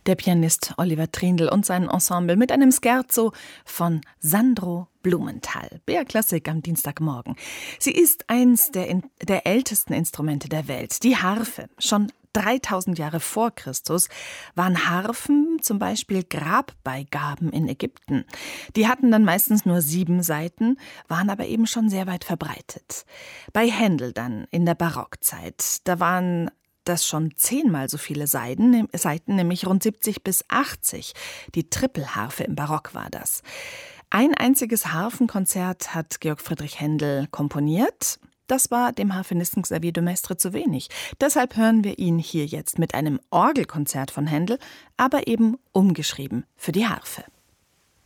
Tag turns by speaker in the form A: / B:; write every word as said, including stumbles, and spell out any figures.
A: Der Pianist Oliver Trindl und sein Ensemble mit einem Scherzo von Sandro Blumenthal. B R-Klassik am Dienstagmorgen. Sie ist eins der, in, der ältesten Instrumente der Welt, die Harfe. Schon dreitausend Jahre vor Christus waren Harfen zum Beispiel Grabbeigaben in Ägypten. Die hatten dann meistens nur sieben Saiten, waren aber eben schon sehr weit verbreitet. Bei Händel dann in der Barockzeit, da waren das schon zehnmal so viele Seiten, Seiten, nämlich rund siebzig bis achtzig. Die Trippelharfe im Barock war das. Ein einziges Harfenkonzert hat Georg Friedrich Händel komponiert. Das war dem Harfenisten Xavier de Maistre zu wenig. Deshalb hören wir ihn hier jetzt mit einem Orgelkonzert von Händel, aber eben umgeschrieben für die Harfe.